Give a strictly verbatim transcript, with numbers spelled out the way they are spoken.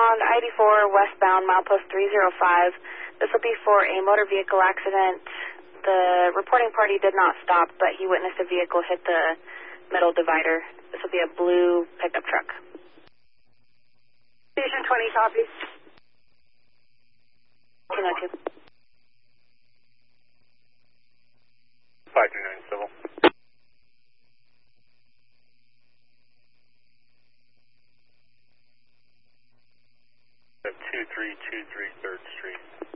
on I eighty-four westbound, milepost three oh five. This will be for a motor vehicle accident. The reporting party did not stop, but he witnessed a vehicle hit the middle divider. This will be a blue pickup truck. Station twenty, copy. two oh two. five two nine, civil. two three two three third Street.